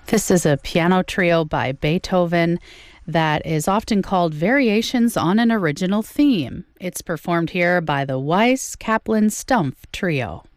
This is a piano trio by Beethoven that is often called Variations on an Original Theme. It's performed here by the Weiss Kaplan Stumpf Trio.